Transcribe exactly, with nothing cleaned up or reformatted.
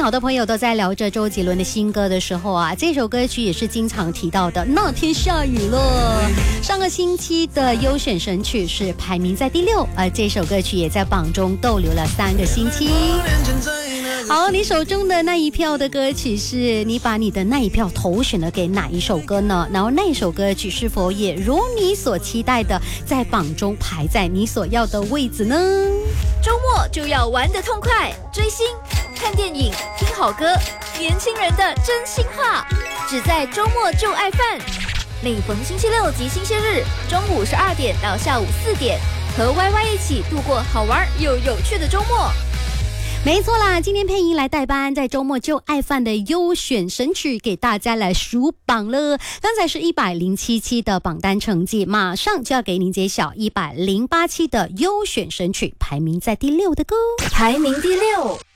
好多朋友都在聊着周杰伦的新歌的时候啊，这首歌曲也是经常提到的。那天下雨了，上个星期的优选神曲是排名在第六，而这首歌曲也在榜中逗留了三个星期。好，你手中的那一票的歌曲是你把你的那一票投选了给哪一首歌呢？然后那首歌曲是否也如你所期待的在榜中排在你所要的位置呢？ 周末就要玩得痛快，追星、看电影、听好歌，年轻人的真心话，只在周末就爱饭。每逢星期六及星期日中午十二点到下午四点，和 Y Y 一起度过好玩又有趣的周末。 没错啦，今天配音来代班，在周末就爱饭的优选神曲给大家来数榜了。刚才是一百零七期的榜单成绩，马上就要给您揭晓一百零八期的优选神曲排名在第六的歌， 排名第六。